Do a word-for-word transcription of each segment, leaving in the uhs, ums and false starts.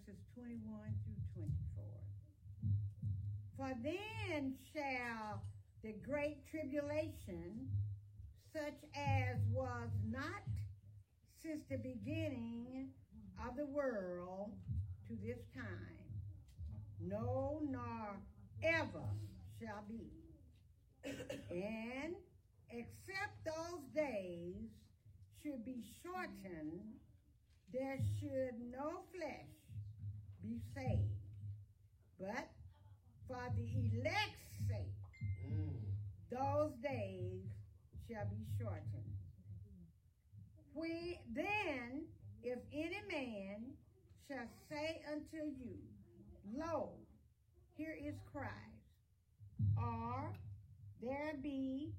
verses twenty-one through twenty-four. For then shall the great tribulation, such as was not since the beginning of the world to this time, no, nor ever shall be. And except those days should be shortened, there should no flesh be saved. But for the elect's sake, mm. those days shall be shortened. We, then, if any man shall say unto you, Lo, here is Christ, or there be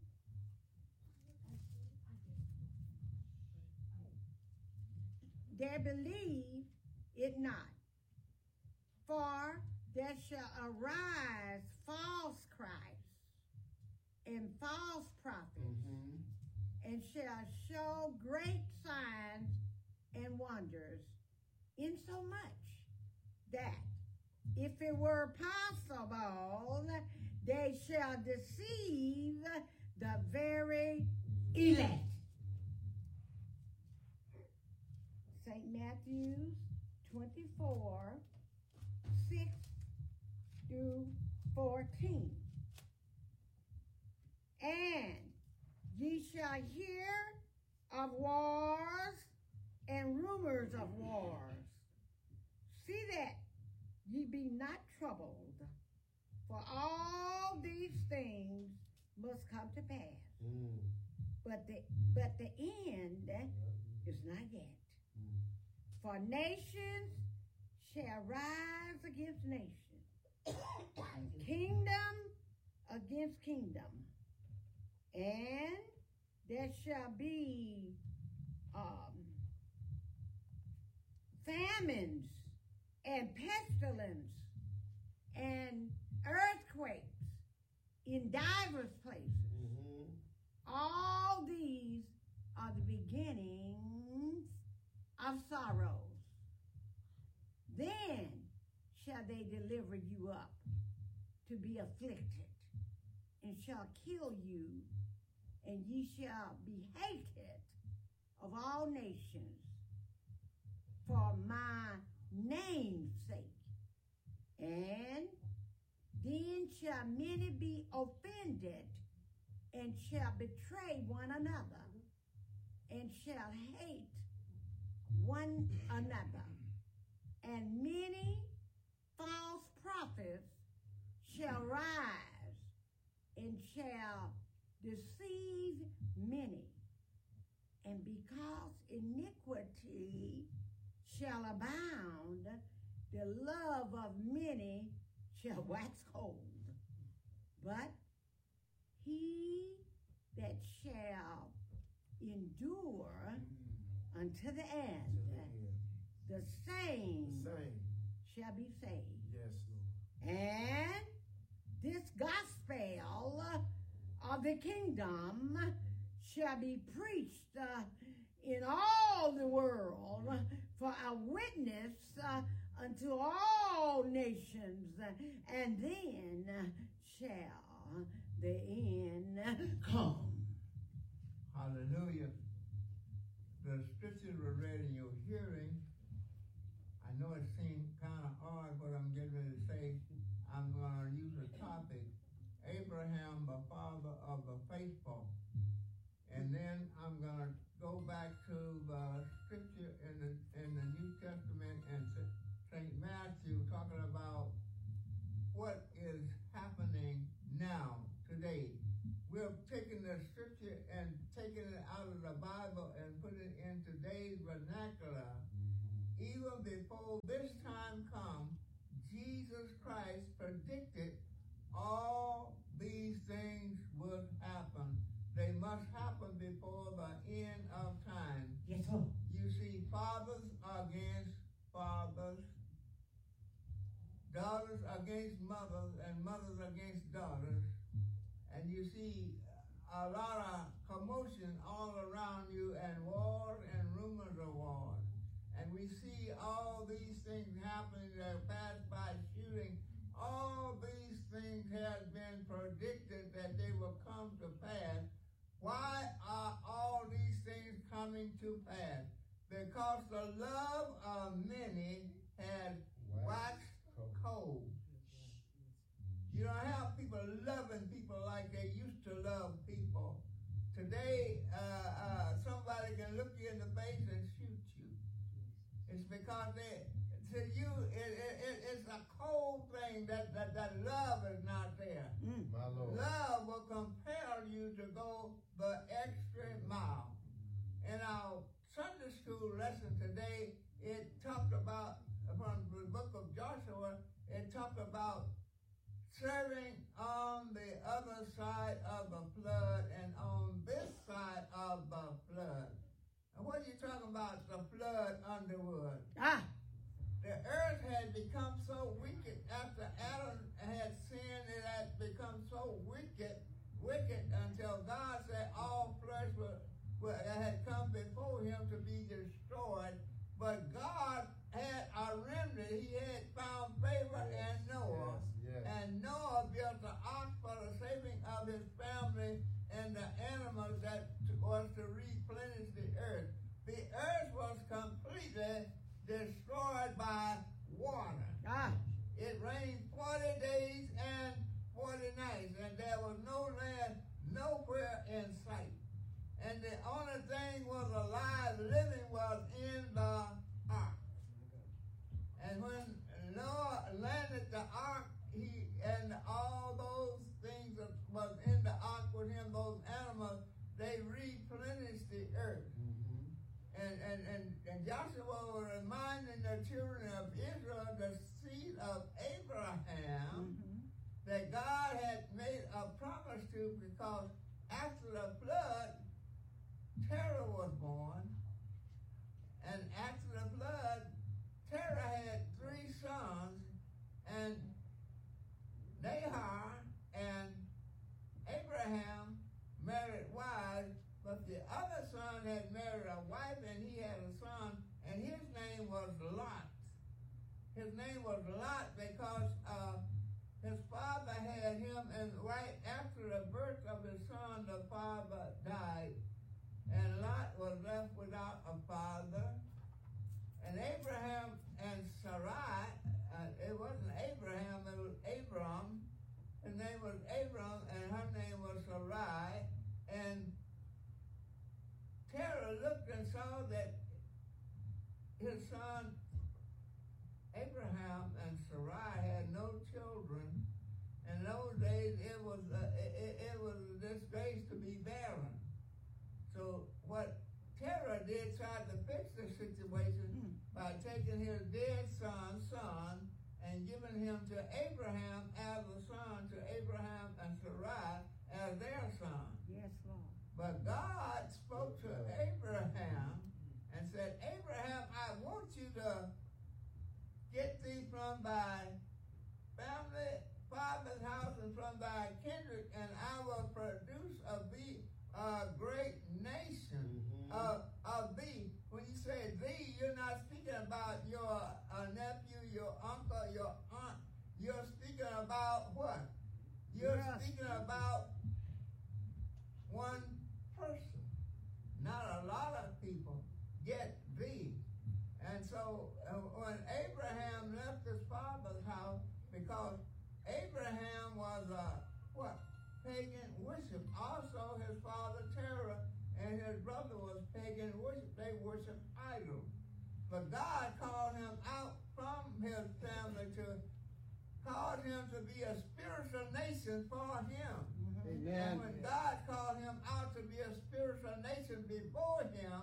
there believe it not. For there shall arise false Christs and false prophets, mm-hmm. and shall show great signs and wonders, insomuch that if it were possible, they shall deceive the very elect. Saint Matthew twenty-four, six through fourteen. And ye shall hear of wars and rumors of wars. See that ye be not troubled, for all these things must come to pass. Mm. But the but the end is not yet. Mm. For nations shall rise against nation, kingdom against kingdom, and there shall be um, famines and pestilence and earthquakes in divers places. Mm-hmm. All these are the beginnings of sorrows. Then shall they deliver you up to be afflicted, and shall kill you, and ye shall be hated of all nations for my name's sake. And then shall many be offended, and shall betray one another, and shall hate one another. And many false prophets shall rise, and shall deceive many. And because iniquity shall abound, the love of many shall wax cold. But he that shall endure unto the end, to the, end. the same, the same shall be saved. Yes, Lord. And this gospel of the kingdom shall be preached uh, in all the world for a witness uh, unto all nations, and then shall the end come. Hallelujah. The scriptures were read in your hearing. I know it seemed kind of hard what I'm getting ready to say. I'm going to use a topic, Abraham, the father of the faithful. And then I'm going to go back to the scripture in the, in the New Testament and Saint Matthew talking about what is happening now, today. We're taking the scripture and taking it out of the Bible and putting it in today's vernacular. Even before this time come, Jesus Christ predicted all these things would happen. They must happen before the end of time. Yes, sir. You see, fathers against fathers, daughters against mothers, and mothers against daughters. And you see a lot of commotion all around you, and wars and rumors of wars. and we see all these things happening, the pass-by shooting, all these things have been predicted that they will come to pass. Why are all these things coming to pass? Because the love of many has waxed cold. You don't have people loving people like they used to love people. Today, uh, uh, somebody can look you in the face and shoot you. It's because they, to you, it, it, it, it's a cold thing that, that, that love is not there. Mm. My Lord. Love will compel you to go the extra mile. In our Sunday school lesson today, it talked about, from the book of Joshua, it talked about serving on the other side of the flood and on this side of the flood. And what are you talking about, the flood, Underwood? Ah. The earth had become so wicked after Adam had sinned. It had become so wicked, wicked until God said all flesh were, were, had come before him to be destroyed. But God had a remnant. He had found favor in Noah. Yes, yes. And Noah built an ark for the saving of his family and the animals that was to replenish the earth. The earth was completely destroyed by water. Ah. It rained forty days and forty nights, and there was no land nowhere in sight. And the only thing was alive, living, was in the ark. And when Noah landed the ark, he and all those things that was in the ark with him, those animals, they replenished the earth. Mm-hmm. And, and, and, and Joshua was reminding the children of Israel, the seed of Abraham, mm-hmm. that God had made a promise to, because after the flood, Terah was born. And after the flood, Terah had three sons, and Nahor and Abraham married wives, but the other son had married a wife, and he had a son, and his name was Lot. His name was Lot because uh, his father had him, and right after the birth of his son, the father died, and Lot was left without a father. And Abraham and Sarai, uh, it wasn't Abraham, it was Abram. His name was Abram, and her name was Sarai. And Terah looked and saw that his son Abraham and Sarai had no children. In those days, it was uh, it, it was a disgrace to be barren. So what Terah did, tried to fix the situation mm. by taking his dead son's son and giving him to Abraham as a son, to Abraham and Sarai as their son. Yes, Lord. But God spoke to Abraham and said, Abraham, I want you to get thee from thy family, father's house, and from thy kindred, and I will produce of thee a great nation. Mm-hmm. of, of thee. When you say thee, you're not speaking about your uh, nephew, your uncle, your aunt. You're speaking about what? You're yes. speaking about one person. Not a lot of people get thee. And so uh, when Abraham left his father's house, because Abraham was a uh, what? Pagan worship. Also his father Terah and his brother was pagan worship. They worshiped idols. But God called him out from his family to cause him to be a spiritual nation for him. Amen. And when God called him out to be a spiritual nation before him,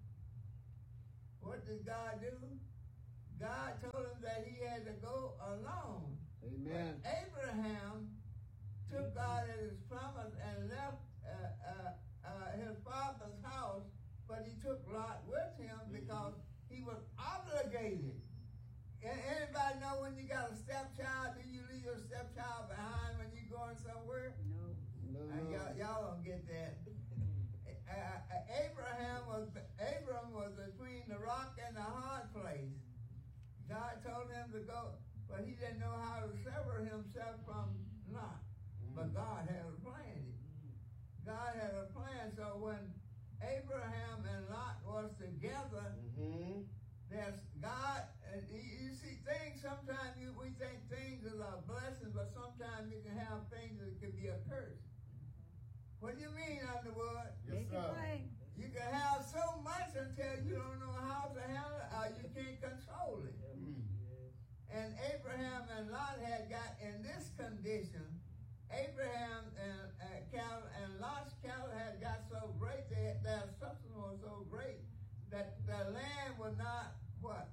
what did God do? God told him that he had to go alone. Amen. But Abraham took God at his promise and left uh, uh, uh, his father's house, but he took Lot with him because he was obligated. Anybody know when you got a stepchild, do you leave your stepchild behind when you're going somewhere? No. No, Uh, no. y'all, y'all don't get that. uh, uh, Abraham was, Abram was between the rock and the hard to go, but he didn't know how to sever himself from Lot. Mm-hmm. But God had a plan. God had a plan. So when Abraham and Lot was together, mm-hmm. there's God, and you, you see things, sometimes you, we think things is a blessing, but sometimes you can have things that could be a curse. What do you mean, Underwood? Yes, sir. You can have so much until you don't know how to handle it, or you can't control it. Mm-hmm. And Abraham and Lot had got in this condition. Abraham and uh, cattle and Lot's cattle had got so great, they, their substance was so great that the land would not, what?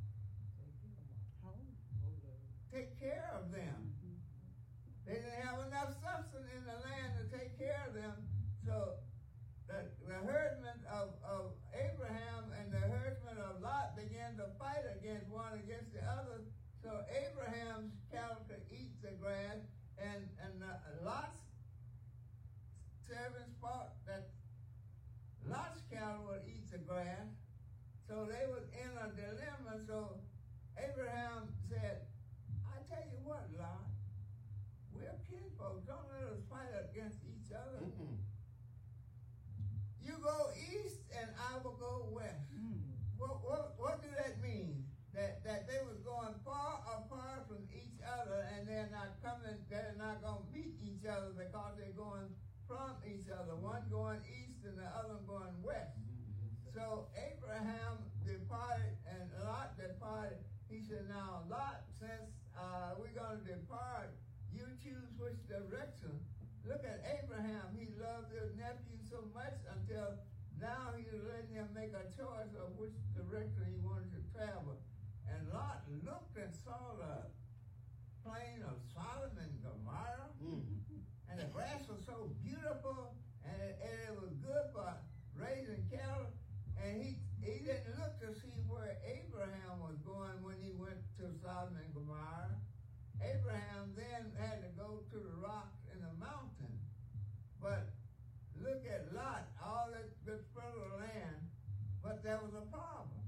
Take care of them. They didn't have enough substance in the land to take care of them. So the, the herdsmen of, of Abraham and the herdsmen of Lot began to fight against one against the other. So Abraham's cattle could eat the grass, and, and uh, Lot's servants fought that Lot's cattle would eat the grass. So they was in a dilemma. So Abraham said, I tell you what, Lot, we're kinfolk. Don't let us fight against each other. Mm-mm. You go east and I will go west. Mm. What, what, what do that mean? That that they was going far apart from each other, and they're not coming, they're not going to meet each other because they're going from each other. One going east and the other going west. So Abraham departed and Lot departed. He said, now Lot, since uh, we're going to depart, you choose which direction. Look at Abraham. He loved his nephew so much until now he's letting him make a choice of which direction he wanted to travel. And Lot looked and saw the plain of Sodom and Gomorrah, mm. and the grass was so beautiful, and it, and it was good for raising cattle. And he he didn't look to see where Abraham was going when he went to Sodom and Gomorrah. Abraham then had to go to the rocks in the mountain. But look at Lot, all that good fertile land, but there was a problem.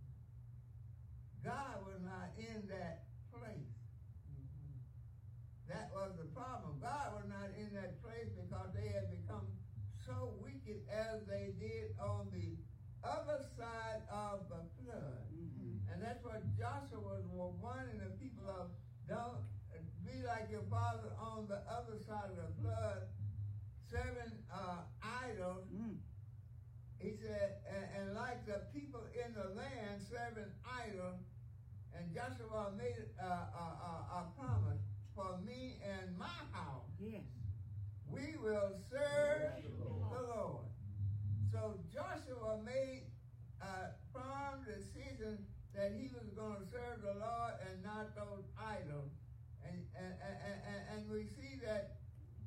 God was not in that place. Mm-hmm. That was the problem. God was not in that place because they had become so wicked as they did on the other side of the flood. Mm-hmm. And that's what Joshua was warning the people of. Don't be like your father on the other side of the flood, serving uh, idols. Mm. He said, and, and like the people in the land serving idols, and Joshua made uh, a, a, a promise, for me and my house, yes, we will serve the Lord. So Joshua made a firm decision that he was going to serve the Lord and not those idols. And, and, and, and, and we see that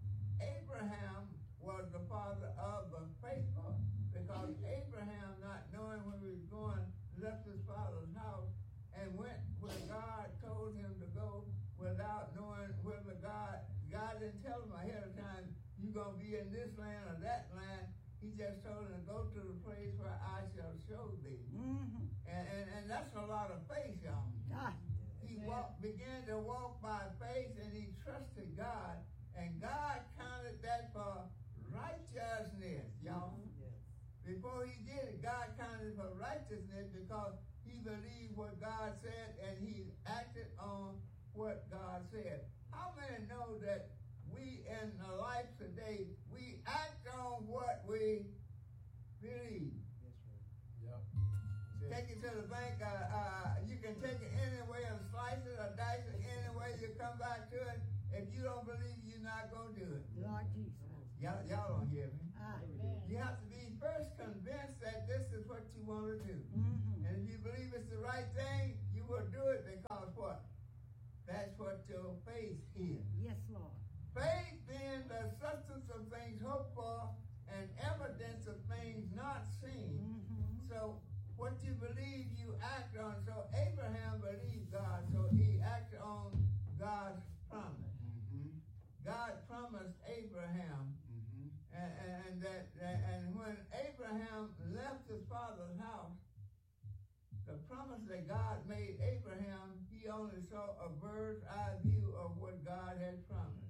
Abraham was the father of the faithful, because Abraham, not knowing where he was going, left his father's house and went where God told him to go without knowing whether God, God didn't tell him ahead of time, you're going to be in this land or that land. He just told him to go to the place where I shall show thee. Mm-hmm. And, and, and that's a lot of faith, y'all. Ah. He walked, began to walk by faith, and he trusted God. And God counted that for righteousness, y'all. Mm-hmm. Yes. Before he did it, God counted it for righteousness because he believed what God said, and he acted on what God said. How many know that we in the life today, we act on what we believe? Yes, right. Yep. Take it to the bank. Uh, uh, you can take it any way and slice it or dice it any way. You come back to it. If you don't believe, you're not going to do it. Lord Jesus. Y'all, y'all don't hear me. Amen. You have to be first convinced that this is what you want to do. Mm-hmm. And if you believe it's the right thing, you will do it because what? That's what your faith is. Yes, Lord. Faith being the substance of things hoped for and evidence of things not seen. Mm-hmm. So what you believe, you act on. So Abraham believed God, so he acted on God's promise. Mm-hmm. God promised Abraham, mm-hmm. and, and, and that and when Abraham left his father's house, the promise that God made Abraham, he he only saw a bird's eye view of what God had promised.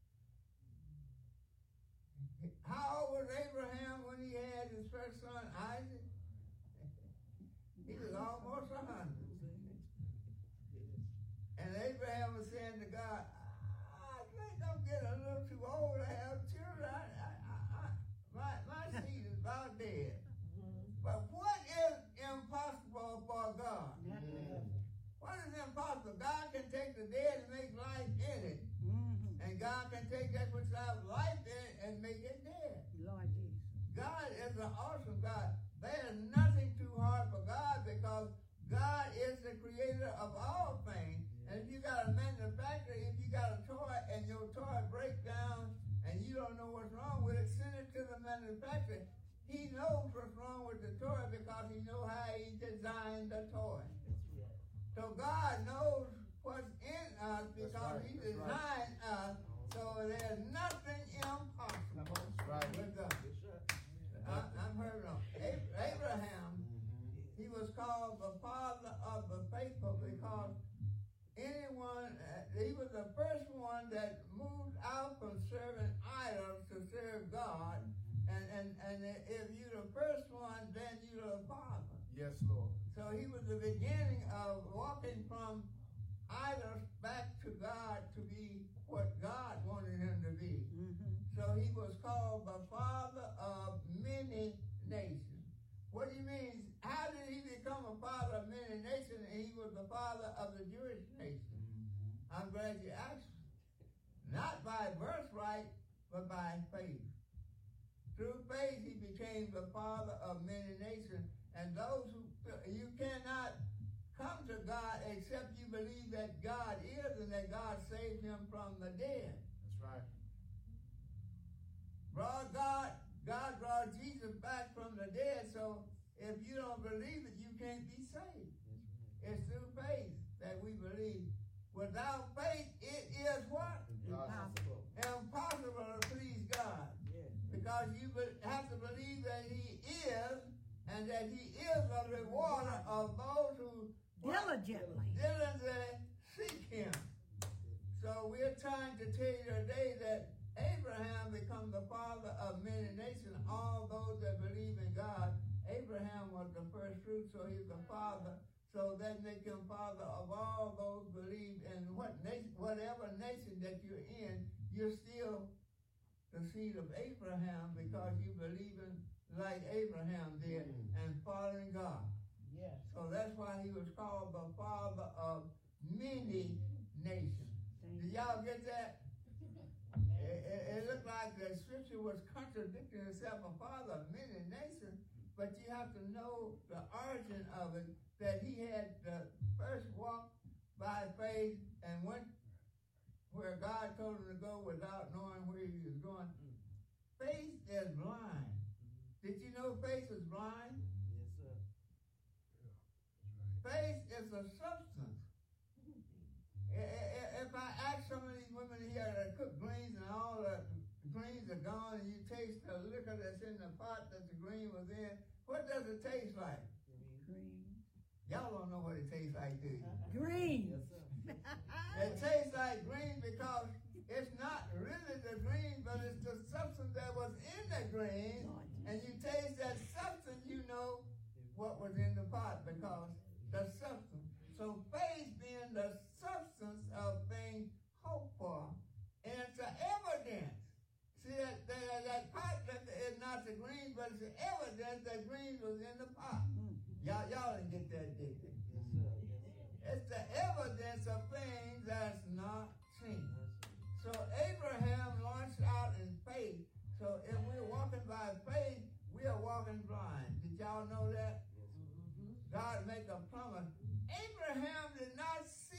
How old was Abraham when he had his first son, Isaac? He was almost a hundred. And Abraham was saying to God, I think I'm getting a little too old to have children. I, I, I, my, my seed is about dead. But what is impossible for God? What is impossible? God can take the dead and make life in it. And God can take that which has life in it and make it dead. Lord Jesus. God is an awesome God. There is nothing too hard for God because God is the creator of all things. And if you got a manufacturer, if you got a toy and your toy breaks down and you don't know what's wrong with it, send it to the manufacturer. He knows what's wrong with the toy because he knows how he designed the toy. So God knows what's in us because right. he designed right. us. So there's nothing impossible right. with God. I, I'm heard of Abraham. He was called the father of the faithful because anyone, uh, he was the first one that moved out from serving idols to serve God. And, and, and if you're the first one, then you're the father. Yes, Lord. So he was the beginning of walking from idols back to God to be what God wanted him to be. Mm-hmm. So he was called the father of many nations. What do you mean? How did he become a father of many nations and he was the father of the Jewish nation? Mm-hmm. I'm glad you asked. Not by birthright, but by faith. Through faith, he became the father of many nations. And those who, you cannot come to God except you believe that God is and that God saved him from the dead. That's right. Brought God, God brought Jesus back from the dead. So if you don't believe it, you can't be saved. Right. It's through faith that we believe. Without faith, it is what? Impossible. Impossible to please God. Because you have to believe that he is, and that he is a rewarder of those who diligently, diligently seek him. So we're trying to tell you today that Abraham became the father of many nations, all those that believe in God. Abraham was the first fruit, so he's the father. So that makes him father of all those who believe in what nation, whatever nation that you're in, you're still the seed of Abraham because you believe in like Abraham did and following God. Yes. So that's why he was called the father of many nations. Did y'all get that? It, it, it looked like the scripture was contradicting itself, a father of many nations, but you have to know the origin of it, that he had the first walk by faith and went where God told him to go without knowing where he was going. Faith is blind. Did you know faith is blind? Yes, sir. Faith is a substance. If I ask some of these women here that cook greens and all the greens are gone and you taste the liquor that's in the pot that the green was in, what does it taste like? Green. Y'all don't know what it tastes like, do you? Green. Yes, sir. It tastes like green because it's not really the green, but it's the substance that was in the green. And you taste that substance, you know what was in the pot because the substance. So faith being the substance of things hoped for, and it's an evidence. See, that, that, that pot is not the green, but it's the evidence that green was in the pot. Y'all, y'all didn't get that, did you? Yes, sir. It's the evidence of things that's not seen. So Abraham launched out in faith. So if we're walking by faith, we are walking blind. Did y'all know that? God make a promise. Abraham did not